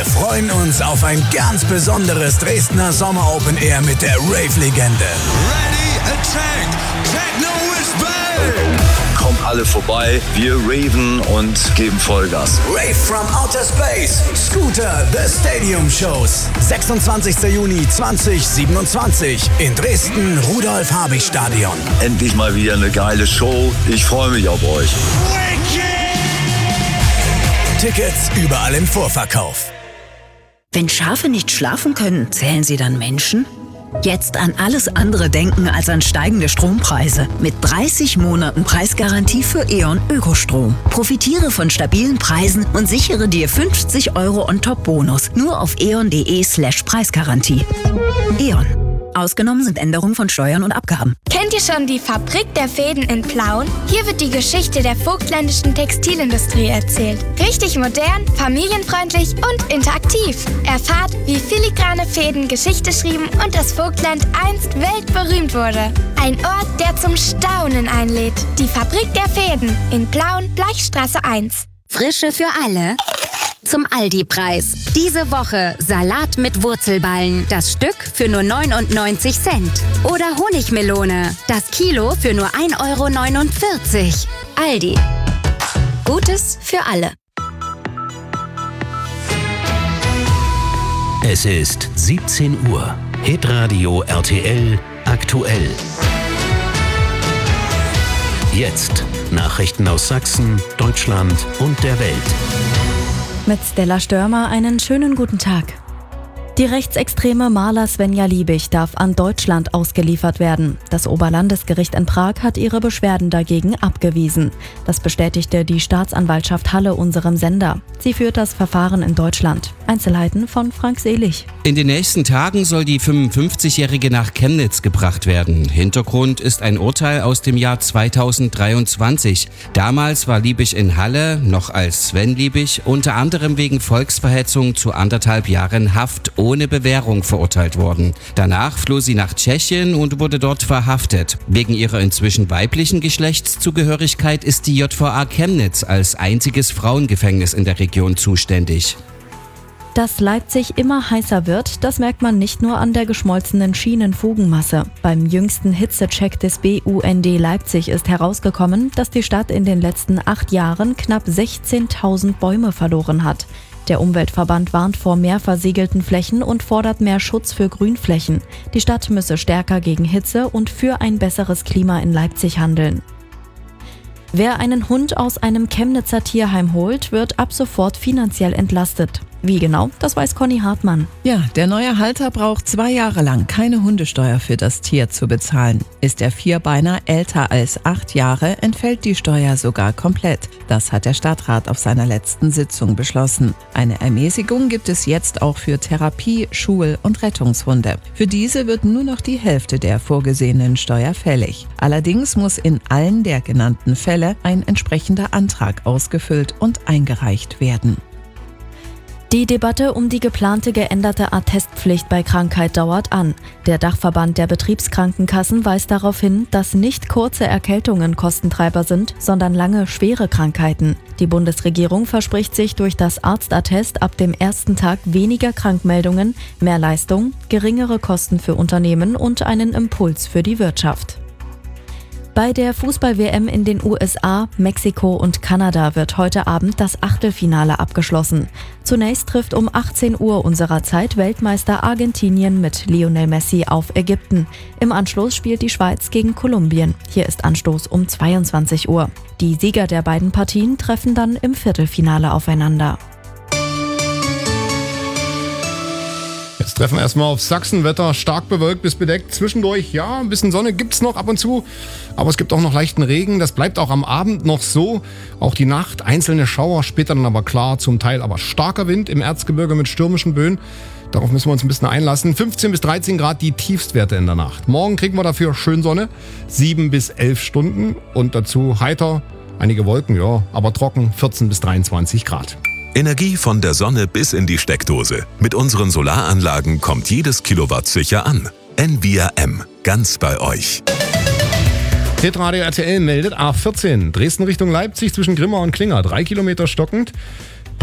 Wir freuen uns auf ein ganz besonderes Dresdner Sommer Open Air mit der Rave-Legende. Ready, attack, Techno is back! Kommt alle vorbei, wir raven und geben Vollgas. Rave from Outer Space, Scooter, The Stadium Shows. 26. Juni 2027 in Dresden, Rudolf-Habich-Stadion. Endlich mal wieder eine geile Show. Ich freue mich auf euch. Tickets überall im Vorverkauf. Wenn Schafe nicht schlafen können, zählen sie dann Menschen? Jetzt an alles andere denken als an steigende Strompreise. Mit 30 Monaten Preisgarantie für E.ON Ökostrom. Profitiere von stabilen Preisen und sichere dir 50 € On-Top-Bonus. Nur auf eon.de/Preisgarantie. E.ON. Ausgenommen sind Änderungen von Steuern und Abgaben. Kennt ihr schon die Fabrik der Fäden in Plauen? Hier wird die Geschichte der vogtländischen Textilindustrie erzählt. Richtig modern, familienfreundlich und interaktiv. Erfahrt, wie filigrane Fäden Geschichte schrieben und das Vogtland einst weltberühmt wurde. Ein Ort, der zum Staunen einlädt. Die Fabrik der Fäden in Plauen, Bleichstraße 1. Frische für alle. Zum Aldi-Preis. Diese Woche Salat mit Wurzelballen. Das Stück für nur 99 Cent. Oder Honigmelone. Das Kilo für nur 1,49 €. Aldi. Gutes für alle. Es ist 17 Uhr. Hitradio RTL aktuell. Jetzt Nachrichten aus Sachsen, Deutschland und der Welt. Mit Stella Störmer einen schönen guten Tag. Die rechtsextreme Maler Svenja Liebig darf an Deutschland ausgeliefert werden. Das Oberlandesgericht in Prag hat ihre Beschwerden dagegen abgewiesen. Das bestätigte die Staatsanwaltschaft Halle unserem Sender. Sie führt das Verfahren in Deutschland. Einzelheiten von Frank Selig. In den nächsten Tagen soll die 55-Jährige nach Chemnitz gebracht werden. Hintergrund ist ein Urteil aus dem Jahr 2023. Damals war Liebig in Halle, noch als Sven Liebig, unter anderem wegen Volksverhetzung zu 1,5 Jahren Haft ohne Bewährung verurteilt worden. Danach floh sie nach Tschechien und wurde dort verhaftet. Wegen ihrer inzwischen weiblichen Geschlechtszugehörigkeit ist die JVA Chemnitz als einziges Frauengefängnis in der Region zuständig. Dass Leipzig immer heißer wird, das merkt man nicht nur an der geschmolzenen Schienenfugenmasse. Beim jüngsten Hitzecheck des BUND Leipzig ist herausgekommen, dass die Stadt in den letzten 8 Jahren knapp 16.000 Bäume verloren hat. Der Umweltverband warnt vor mehr versiegelten Flächen und fordert mehr Schutz für Grünflächen. Die Stadt müsse stärker gegen Hitze und für ein besseres Klima in Leipzig handeln. Wer einen Hund aus einem Chemnitzer Tierheim holt, wird ab sofort finanziell entlastet. Wie genau, das weiß Conny Hartmann. Ja, der neue Halter braucht 2 Jahre lang keine Hundesteuer für das Tier zu bezahlen. Ist der Vierbeiner älter als 8 Jahre, entfällt die Steuer sogar komplett. Das hat der Stadtrat auf seiner letzten Sitzung beschlossen. Eine Ermäßigung gibt es jetzt auch für Therapie-, Schul- und Rettungshunde. Für diese wird nur noch die Hälfte der vorgesehenen Steuer fällig. Allerdings muss in allen der genannten Fälle ein entsprechender Antrag ausgefüllt und eingereicht werden. Die Debatte um die geplante geänderte Attestpflicht bei Krankheit dauert an. Der Dachverband der Betriebskrankenkassen weist darauf hin, dass nicht kurze Erkältungen Kostentreiber sind, sondern lange, schwere Krankheiten. Die Bundesregierung verspricht sich durch das Arztattest ab dem ersten Tag weniger Krankmeldungen, mehr Leistung, geringere Kosten für Unternehmen und einen Impuls für die Wirtschaft. Bei der Fußball-WM in den USA, Mexiko und Kanada wird heute Abend das Achtelfinale abgeschlossen. Zunächst trifft um 18 Uhr unserer Zeit Weltmeister Argentinien mit Lionel Messi auf Ägypten. Im Anschluss spielt die Schweiz gegen Kolumbien. Hier ist Anstoß um 22 Uhr. Die Sieger der beiden Partien treffen dann im Viertelfinale aufeinander. Jetzt treffen wir erstmal auf Sachsenwetter, stark bewölkt bis bedeckt. Zwischendurch, ja, ein bisschen Sonne gibt's noch ab und zu, aber es gibt auch noch leichten Regen. Das bleibt auch am Abend noch so. Auch die Nacht, einzelne Schauer, später dann aber klar, zum Teil aber starker Wind im Erzgebirge mit stürmischen Böen. Darauf müssen wir uns ein bisschen einlassen. 15 bis 13 Grad die Tiefstwerte in der Nacht. Morgen kriegen wir dafür schön Sonne, 7 bis 11 Stunden und dazu heiter, einige Wolken, ja, aber trocken, 14 bis 23 Grad. Energie von der Sonne bis in die Steckdose. Mit unseren Solaranlagen kommt jedes Kilowatt sicher an. Envia M. Ganz bei euch. Hitradio RTL meldet A14. Dresden Richtung Leipzig zwischen Grimma und Klinger. 3 Kilometer stockend.